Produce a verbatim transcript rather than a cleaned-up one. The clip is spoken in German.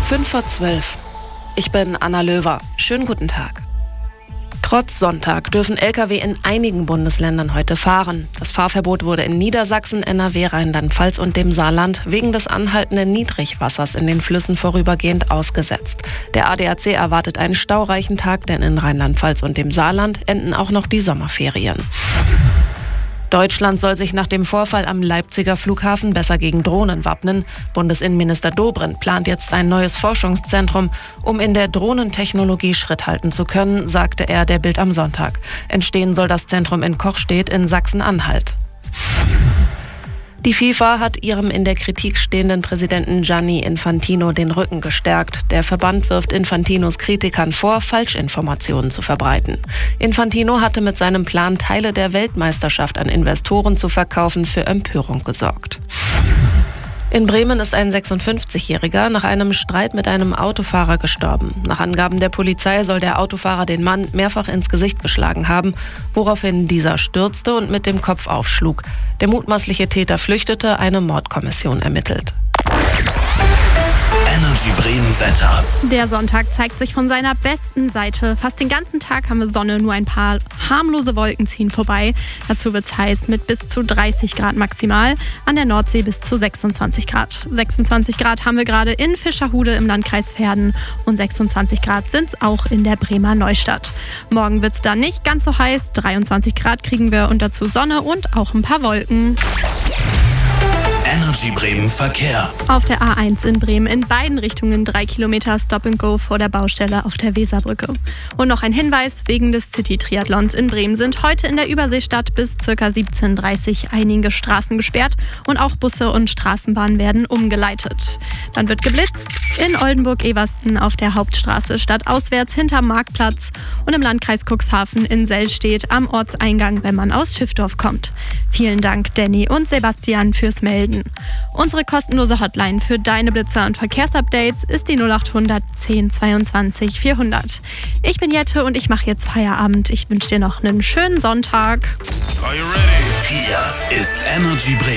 Fünf vor zwölf. Ich bin Anna Löwer. Schönen guten Tag. Trotz Sonntag dürfen L K W in einigen Bundesländern heute fahren. Das Fahrverbot wurde in Niedersachsen, N R W, Rheinland-Pfalz und dem Saarland wegen des anhaltenden Niedrigwassers in den Flüssen vorübergehend ausgesetzt. Der A D A C erwartet einen staureichen Tag, denn in Rheinland-Pfalz und dem Saarland enden auch noch die Sommerferien. Deutschland soll sich nach dem Vorfall am Leipziger Flughafen besser gegen Drohnen wappnen. Bundesinnenminister Dobrindt plant jetzt ein neues Forschungszentrum, um in der Drohnentechnologie Schritt halten zu können, sagte er der Bild am Sonntag. Entstehen soll das Zentrum in Kochstedt in Sachsen-Anhalt. Die FIFA hat ihrem in der Kritik stehenden Präsidenten Gianni Infantino den Rücken gestärkt. Der Verband wirft Infantinos Kritikern vor, Falschinformationen zu verbreiten. Infantino hatte mit seinem Plan, Teile der Weltmeisterschaft an Investoren zu verkaufen, für Empörung gesorgt. In Bremen ist ein sechsundfünfzigjähriger nach einem Streit mit einem Autofahrer gestorben. Nach Angaben der Polizei soll der Autofahrer den Mann mehrfach ins Gesicht geschlagen haben, woraufhin dieser stürzte und mit dem Kopf aufschlug. Der mutmaßliche Täter flüchtete, eine Mordkommission ermittelt. Energy Bremen Wetter. Der Sonntag zeigt sich von seiner besten Seite. Fast den ganzen Tag haben wir Sonne, nur ein paar harmlose Wolken ziehen vorbei. Dazu wird es heiß mit bis zu dreißig Grad maximal, an der Nordsee bis zu sechsundzwanzig Grad. sechsundzwanzig Grad haben wir gerade in Fischerhude im Landkreis Verden und sechsundzwanzig Grad sind es auch in der Bremer Neustadt. Morgen wird es dann nicht ganz so heiß, dreiundzwanzig Grad kriegen wir und dazu Sonne und auch ein paar Wolken. Energy Bremen Verkehr. Auf der A eins in Bremen in beiden Richtungen drei Kilometer Stop and Go vor der Baustelle auf der Weserbrücke. Und noch ein Hinweis, wegen des City-Triathlons in Bremen sind heute in der Überseestadt bis ca. siebzehn Uhr dreißig einige Straßen gesperrt und auch Busse und Straßenbahnen werden umgeleitet. Dann wird geblitzt in Oldenburg-Eversten auf der Hauptstraße stadtauswärts hinterm Marktplatz und im Landkreis Cuxhaven in Sellstedt am Ortseingang, wenn man aus Schiffdorf kommt. Vielen Dank, Danny und Sebastian, fürs Melden. Unsere kostenlose Hotline für deine Blitzer und Verkehrsupdates ist die null acht hundert zehn zweiundzwanzig vierhundert. Ich bin Jette und ich mache jetzt Feierabend. Ich wünsche dir noch einen schönen Sonntag. Are you ready? Hier ist Energy Bremen.